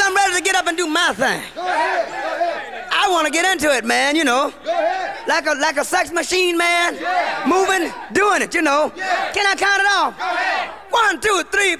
I'm ready to get up and do my thing. Go ahead. I want to get into it, man, you know. Go ahead. Like a sex machine, man. Moving, doing it, you know. Can I count it off? Go ahead. 1, 2, 3,